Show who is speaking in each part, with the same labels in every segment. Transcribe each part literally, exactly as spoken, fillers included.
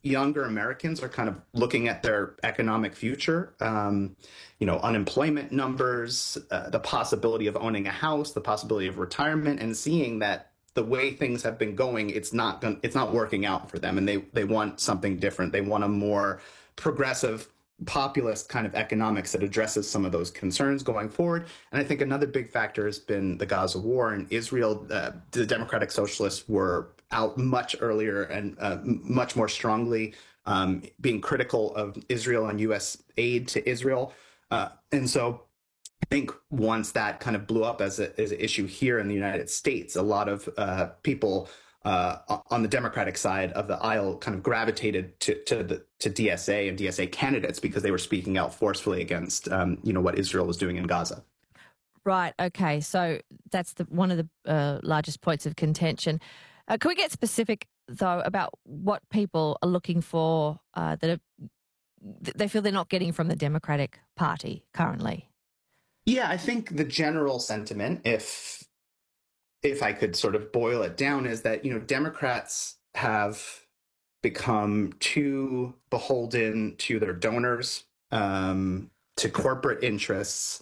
Speaker 1: younger Americans are kind of looking at their economic future. Um, you know, unemployment numbers, uh, the possibility of owning a house, the possibility of retirement, and seeing that the way things have been going, it's not going, it's not working out for them, and they they want something different. They want a more progressive, populist kind of economics that addresses some of those concerns going forward. And I think another big factor has been the Gaza war. In Israel, uh, the Democratic Socialists were out much earlier and uh, much more strongly, um, being critical of Israel and U S aid to Israel. Uh, and so I think once that kind of blew up as, a, as an issue here in the United States, a lot of uh, people uh, on the Democratic side of the aisle kind of gravitated to to, the, to D S A and D S A candidates because they were speaking out forcefully against, um, you know, what Israel was doing in Gaza.
Speaker 2: Right. Okay. So that's the one of the uh, largest points of contention. Uh, can we get specific, though, about what people are looking for uh, that are, they feel they're not getting from the Democratic Party currently?
Speaker 1: Yeah, I think the general sentiment, if if I could sort of boil it down, is that, you know, Democrats have become too beholden to their donors, um, to corporate interests,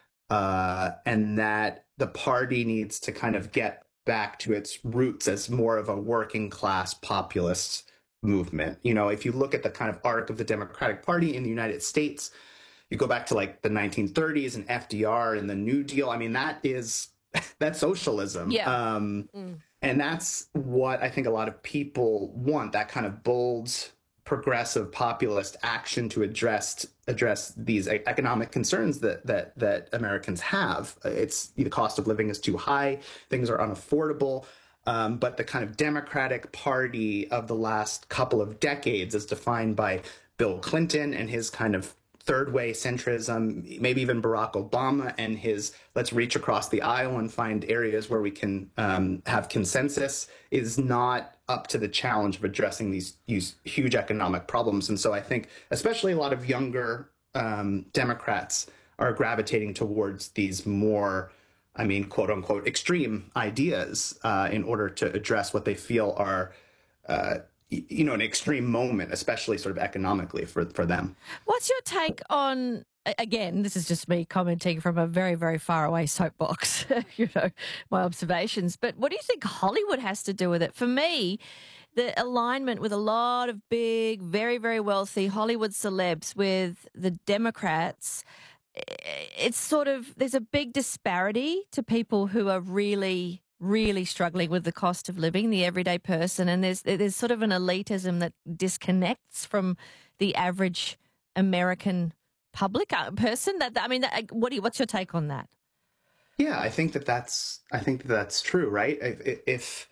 Speaker 1: uh, and that the party needs to kind of get back to its roots as more of a working class populist movement. You know, if you look at the kind of arc of the Democratic Party in the United States, you go back to like the nineteen thirties and F D R and the New Deal. I mean, that is, that's socialism.
Speaker 2: Yeah.
Speaker 1: Um, mm. And that's what I think a lot of people want, that kind of bold, progressive, populist action to address address these economic concerns that that that Americans have. It's the cost of living is too high, things are unaffordable. Um, but the kind of Democratic Party of the last couple of decades is defined by Bill Clinton and his kind of third way centrism, maybe even Barack Obama and his let's reach across the aisle and find areas where we can um, have consensus, is not up to the challenge of addressing these, these huge economic problems. And so I think especially a lot of younger um, Democrats are gravitating towards these more, I mean, quote unquote, extreme ideas uh, in order to address what they feel are uh, you know, an extreme moment, especially sort of economically for, for them.
Speaker 2: What's your take on, again, this is just me commenting from a very, very far away soapbox, you know, my observations, but what do you think Hollywood has to do with it? For me, the alignment with a lot of big, very, very wealthy Hollywood celebs with the Democrats, it's sort of, there's a big disparity to people who are really really struggling with the cost of living, the everyday person, and there's there's sort of an elitism that disconnects from the average American public uh, person. That I mean, that, what do you, what's your take on that?
Speaker 1: Yeah, I think that that's I think that that's true, right? If, if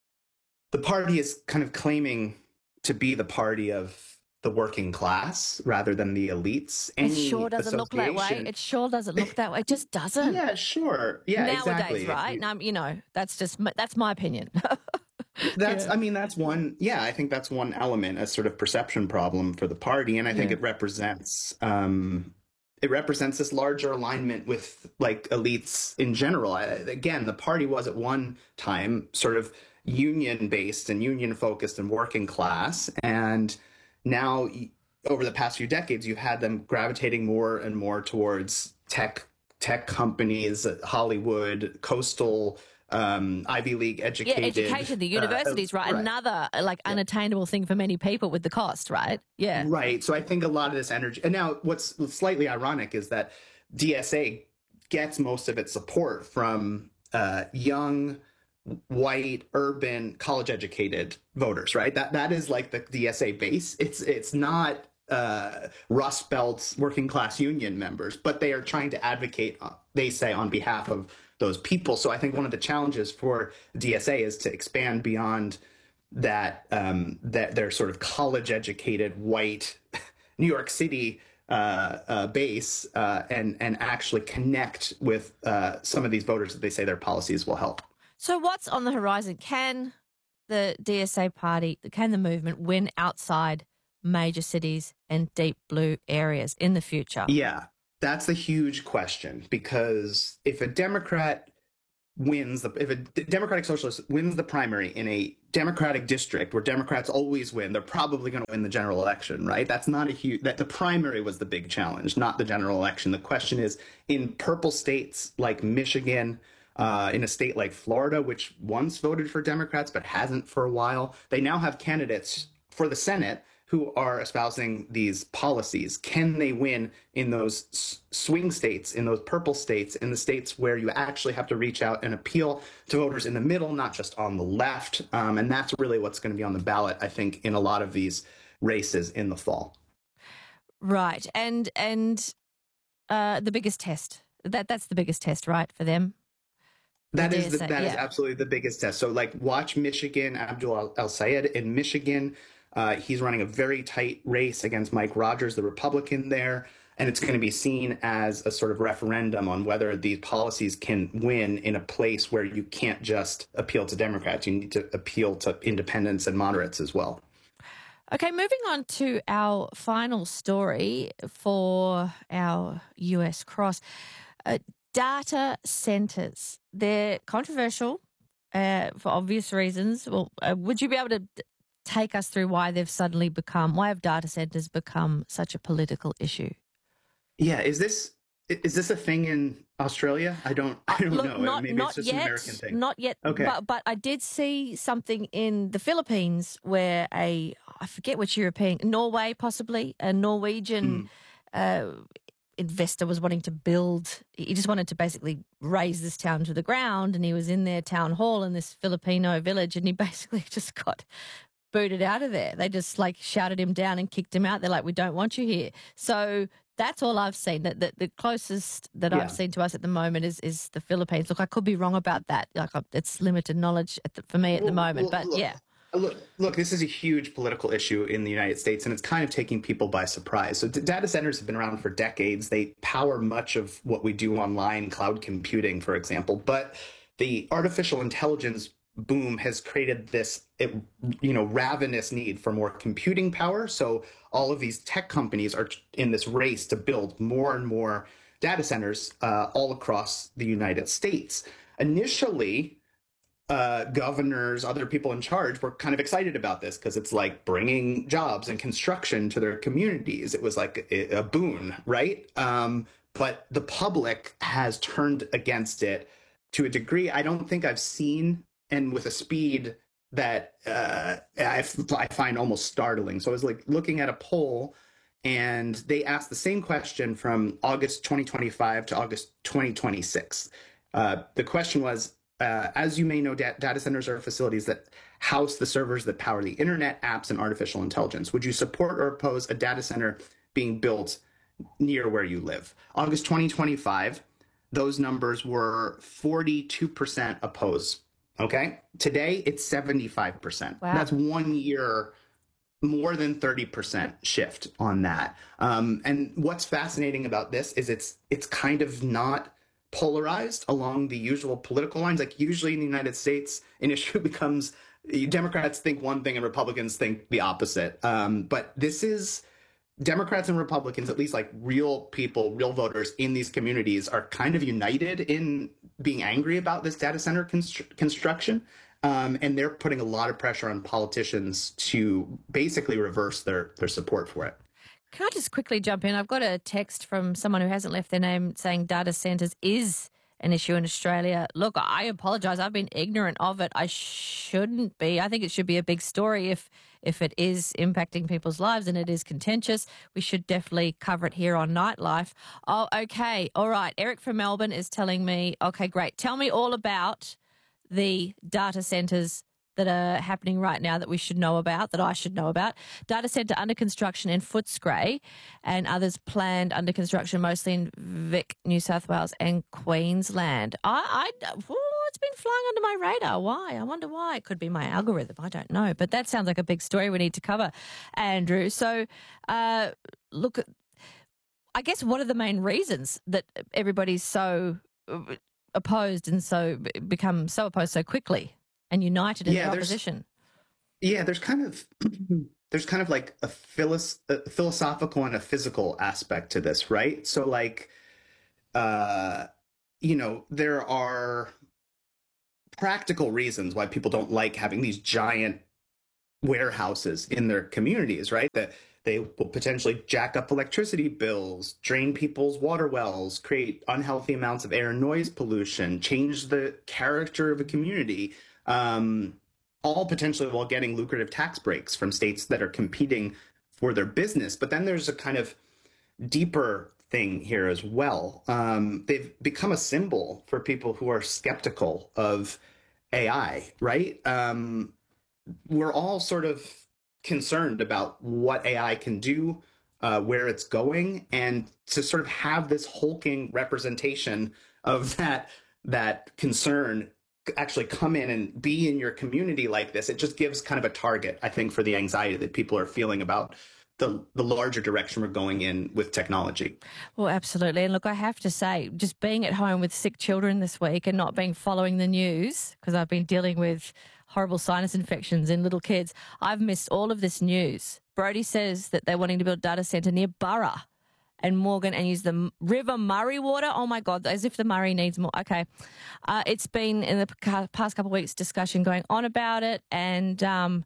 Speaker 1: the party is kind of claiming to be the party of the working class rather than the elites.
Speaker 2: It sure doesn't look that way. It sure doesn't look that way. It just doesn't.
Speaker 1: Yeah, sure. Yeah,
Speaker 2: nowadays,
Speaker 1: exactly.
Speaker 2: right? Now, you know, that's just that's my opinion.
Speaker 1: That's,
Speaker 2: yeah.
Speaker 1: I mean, that's one. Yeah, I think that's one element, a sort of perception problem for the party, and I think yeah. it represents um, it represents this larger alignment with like elites in general. I, again, the party was at one time sort of union based and union focused and working class, and now, over the past few decades, you've had them gravitating more and more towards tech tech companies, Hollywood, coastal, um, Ivy League educated.
Speaker 2: Yeah, education, the universities, uh, right? right? Another like yeah. unattainable thing for many people with the cost, right? Yeah.
Speaker 1: Right. So I think a lot of this energy. And now what's slightly ironic is that D S A gets most of its support from uh, young, white, urban, college-educated voters, right? That that is like the D S A base. It's it's not uh, Rust Belt's working-class union members, but they are trying to advocate, uh, they say, on behalf of those people. So I think one of the challenges for D S A is to expand beyond that um, that their sort of college-educated, white, New York City uh, uh, base uh, and and actually connect with uh, some of these voters that they say their policies will help.
Speaker 2: So what's on the horizon? Can the D S A party, can the movement win outside major cities and deep blue areas in the future?
Speaker 1: Yeah, that's the huge question, because if a Democrat wins the if a Democratic Socialist wins the primary in a Democratic district where Democrats always win, they're probably going to win the general election, right? That's not a huge that the primary was the big challenge, not the general election. The question is in purple states like Michigan, uh, in a state like Florida, which once voted for Democrats but hasn't for a while, they now have candidates for the Senate who are espousing these policies. Can they win in those s- swing states, in those purple states, in the states where you actually have to reach out and appeal to voters in the middle, not just on the left? Um, and that's really what's going to be on the ballot, I think, in a lot of these races in the fall.
Speaker 2: Right. And and uh, the biggest test. That that's the biggest test, right, for them?
Speaker 1: That is the,
Speaker 2: say,
Speaker 1: that
Speaker 2: yeah.
Speaker 1: is absolutely the biggest test. So, like, watch Michigan, Abdul El-Sayed in Michigan. Uh, he's running a very tight race against Mike Rogers, the Republican there, and it's going to be seen as a sort of referendum on whether these policies can win in a place where you can't just appeal to Democrats. You need to appeal to independents and moderates as well.
Speaker 2: Okay, moving on to our final story for our U S cross. Uh, data centers. They're controversial uh, for obvious reasons. Well, uh, would you be able to take us through why they've suddenly become, why have data centers become such a political issue?
Speaker 1: Yeah, is this is this a thing in Australia? I don't I don't
Speaker 2: Look,
Speaker 1: know.
Speaker 2: not,
Speaker 1: Maybe
Speaker 2: not
Speaker 1: it's just
Speaker 2: yet,
Speaker 1: an American thing.
Speaker 2: Not yet.
Speaker 1: Okay.
Speaker 2: But, but I did see something in the Philippines where a, I forget which European, Norway possibly, a Norwegian mm. uh, investor was wanting to build, he just wanted to basically raise this town to the ground, and he was in their town hall in this Filipino village, and he basically just got booted out of there. They just like shouted him down and kicked him out. They're like, we don't want you here. So that's all I've seen. That the, the closest that yeah. I've seen to us at the moment is is the Philippines. Look, I could be wrong about that. Like it's limited knowledge at the, for me at well, the moment. Well, but
Speaker 1: look,
Speaker 2: yeah.
Speaker 1: Look, look, this is a huge political issue in the United States, and it's kind of taking people by surprise. So d- data centers have been around for decades. They power much of what we do online, cloud computing, for example. But the artificial intelligence boom has created this, you know, ravenous need for more computing power. So all of these tech companies are in this race to build more and more data centers uh, all across the United States. Initially, uh, governors, other people in charge were kind of excited about this because it's like bringing jobs and construction to their communities. It was like a, a boon, right? Um, but the public has turned against it to a degree I don't think I've seen, and with a speed that uh, I, I find almost startling. So I was like looking at a poll, and they asked the same question from August twenty twenty-five to August twenty twenty-six. Uh, the question was, uh, as you may know, da- data centers are facilities that house the servers that power the internet, apps, and artificial intelligence. Would you support or oppose a data center being built near where you live? August twenty twenty-five, those numbers were forty-two percent oppose. Okay. Today, it's seventy-five percent. Wow. That's one year, more than thirty percent shift on that. Um, and what's fascinating about this is it's it's kind of not polarized along the usual political lines. Like usually in the United States, an issue becomes Democrats think one thing and Republicans think the opposite. Um, but this is Democrats and Republicans, at least like real people, real voters in these communities, are kind of united in being angry about this data center constr- construction. Um, and they're putting a lot of pressure on politicians to basically reverse their, their support for it.
Speaker 2: Can I just quickly jump in? I've got a text from someone who hasn't left their name saying data centers is an issue in Australia. Look, I apologise. I've been ignorant of it. I shouldn't be. I think it should be a big story if if it is impacting people's lives and it is contentious. We should definitely cover it here on Nightlife. Oh, okay. All right. Eric from Melbourne is telling me, okay, great. Tell me all about the data centres that are happening right now that we should know about, that I should know about. Data centre under construction in Footscray and others planned under construction mostly in Vic, New South Wales and Queensland. I, I oh, it's been flying under my radar. Why? I wonder why. It could be my algorithm. I don't know. But that sounds like a big story we need to cover, Andrew. So uh, look, I guess what are the main reasons that everybody's so opposed and so become so opposed so quickly and united in yeah, their opposition?
Speaker 1: Yeah, there's kind of there's kind of like a, philos- a philosophical and a physical aspect to this, right? So like, uh, you know, there are practical reasons why people don't like having these giant warehouses in their communities, right? That they will potentially jack up electricity bills, drain people's water wells, create unhealthy amounts of air and noise pollution, change the character of a community, um, all potentially while getting lucrative tax breaks from states that are competing for their business. But then there's a kind of deeper thing here as well. Um, they've become a symbol for people who are skeptical of A I, right? Um, we're all sort of concerned about what A I can do, uh, where it's going, and to sort of have this hulking representation of that that concern actually come in and be in your community like this, it just gives kind of a target, I think, for the anxiety that people are feeling about the the larger direction we're going in with technology.
Speaker 2: Well, absolutely. And look, I have to say, just being at home with sick children this week and not being following the news, because I've been dealing with horrible sinus infections in little kids, I've missed all of this news. Brody says that they're wanting to build a data centre near Burra and Morgan and use the River Murray water. Oh, my God, as if the Murray needs more. Okay. Uh, it's been in the past couple of weeks discussion going on about it, and um,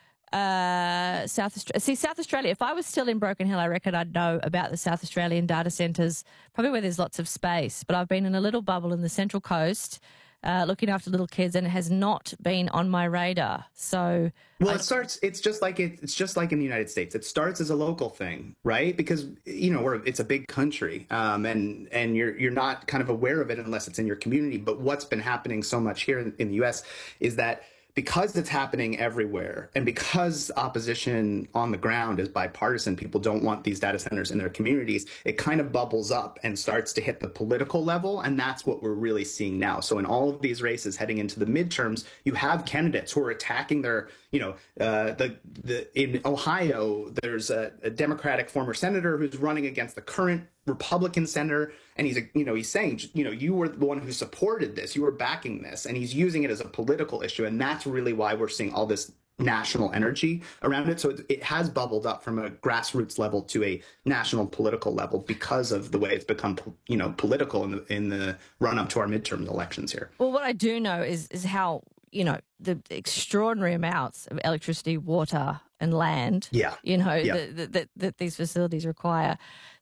Speaker 2: uh, South Australia. See, South Australia, if I was still in Broken Hill, I reckon I'd know about the South Australian data centres, probably where there's lots of space. But I've been in a little bubble in the Central Coast, Uh, looking after little kids, and it has not been on my radar. So,
Speaker 1: well,
Speaker 2: I,
Speaker 1: it starts. It's just like it, it's just like in the United States. It starts as a local thing, right? Because you know we're it's a big country, um, and and you're you're not kind of aware of it unless it's in your community. But what's been happening so much here in, in the U S is that because it's happening everywhere, and because opposition on the ground is bipartisan, people don't want these data centers in their communities, it kind of bubbles up and starts to hit the political level, and that's what we're really seeing now. So in all of these races heading into the midterms, you have candidates who are attacking their, you know, uh, the the in Ohio, there's a, a Democratic former senator who's running against the current Republican senator, and he's, you know, he's saying, you know, you were the one who supported this, you were backing this, and he's using it as a political issue, and that's really why we're seeing all this national energy around it. So it, it has bubbled up from a grassroots level to a national political level because of the way it's become, you know, political in the in the run up to our midterm elections here.
Speaker 2: well, what I do know is is how, you know, the extraordinary amounts of electricity, water, and land,
Speaker 1: Yeah.
Speaker 2: you know,
Speaker 1: Yeah.
Speaker 2: that, that, that, that these facilities require.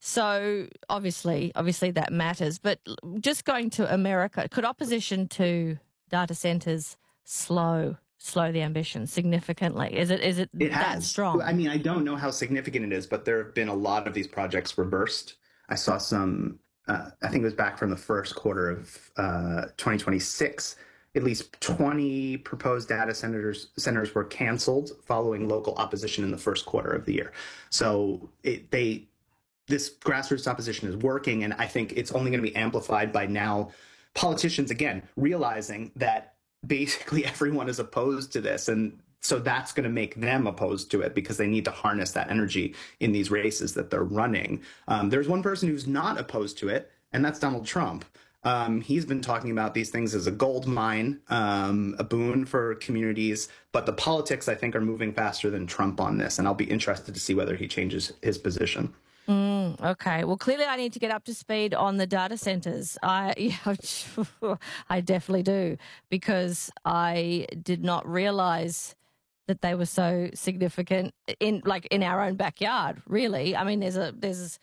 Speaker 2: So obviously, obviously that matters. But just going to America, could opposition to data centers slow slow the ambition significantly? Is it is it,
Speaker 1: It
Speaker 2: that
Speaker 1: has.
Speaker 2: strong?
Speaker 1: I mean, I don't know how significant it is, but there have been a lot of these projects reversed. I saw some, uh, I think it was back from the first quarter of uh, twenty twenty-six. At least twenty proposed data centers centers were canceled following local opposition in the first quarter of the year. So it, they this grassroots opposition is working, and I think it's only going to be amplified by now politicians again realizing that basically everyone is opposed to this, and so that's going to make them opposed to it because they need to harness that energy in these races that they're running. Um, there's one person who's not opposed to it, and that's Donald Trump. Um, he's been talking about these things as a gold mine, um, a boon for communities, but the politics, I think, are moving faster than Trump on this, and I'll be interested to see whether he changes his position.
Speaker 2: Mm, okay. Well, clearly I need to get up to speed on the data centers. I, yeah, I definitely do, because I did not realize that they were so significant in, like, in our own backyard. Really, I mean, there's a there's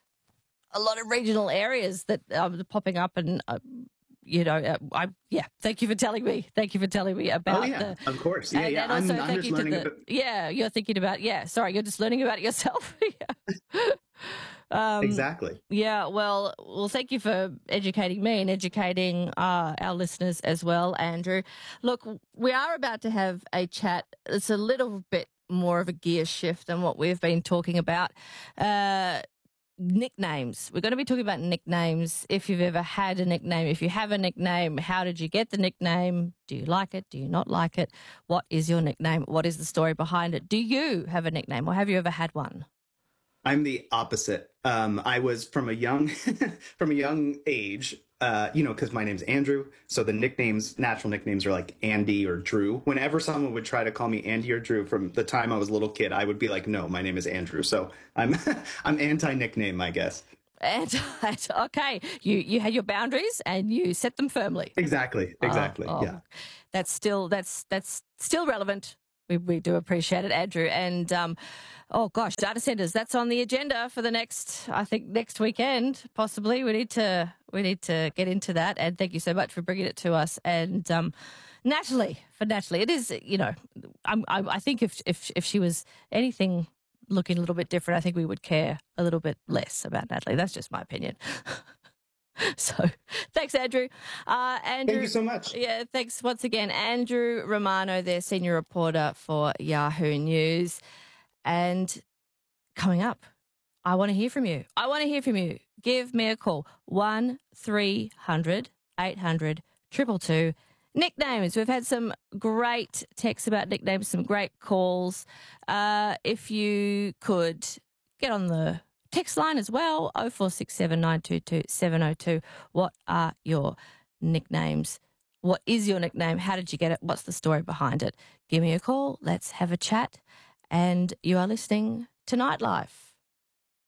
Speaker 2: a lot of regional areas that are popping up, and uh, you know, uh, I yeah. Thank you for telling me. Thank you for telling me about.
Speaker 1: Oh yeah,
Speaker 2: the,
Speaker 1: of course. Yeah,
Speaker 2: and,
Speaker 1: yeah.
Speaker 2: and also
Speaker 1: I'm, I'm
Speaker 2: thank
Speaker 1: just
Speaker 2: you to
Speaker 1: learning
Speaker 2: the
Speaker 1: about...
Speaker 2: yeah. You're thinking about yeah. Sorry, you're just learning about it yourself. yeah. Um,
Speaker 1: Exactly.
Speaker 2: Yeah, well, well, thank you for educating me and educating uh, our listeners as well, Andrew. Look, we are about to have a chat. It's a little bit more of a gear shift than what we've been talking about. Uh, nicknames. We're going to be talking about nicknames. If you've ever had a nickname, if you have a nickname, how did you get the nickname? Do you like it? Do you not like it? What is your nickname? What is the story behind it? Do you have a nickname, or have you ever had one?
Speaker 1: I'm the opposite. Um, I was from a young, from a young age, uh, you know, because my name's Andrew. So the nicknames, natural nicknames, are like Andy or Drew. Whenever someone would try to call me Andy or Drew from the time I was a little kid, I would be like, no, my name is Andrew. So I'm, I'm anti-nickname, I guess.
Speaker 2: And okay, you you had your boundaries and you set them firmly.
Speaker 1: Exactly. Exactly.
Speaker 2: Oh, oh.
Speaker 1: Yeah.
Speaker 2: that's still that's that's still relevant. We, we do appreciate it, Andrew. And, um, oh, gosh, data centres, that's on the agenda for the next, I think, next weekend, possibly. We need to we need to get into that. And thank you so much for bringing it to us. And um, Natalie, for Natalie, it is, you know, I'm, I, I think if, if if she was anything looking a little bit different, I think we would care a little bit less about Natalie. That's just my opinion. So thanks, Andrew. Uh, Andrew.
Speaker 1: Thank you so much.
Speaker 2: Yeah, thanks once again. Andrew Romano, their senior reporter for Yahoo News. And coming up, I want to hear from you. I want to hear from you. Give me a call. one three hundred eight hundred two two two. Nicknames. We've had some great texts about nicknames, some great calls. Uh, if you could get on the text line as well, oh four six seven nine two two seven oh two. What are your nicknames? What is your nickname? How did you get it? What's the story behind it? Give me a call. Let's have a chat. And you are listening to Nightlife.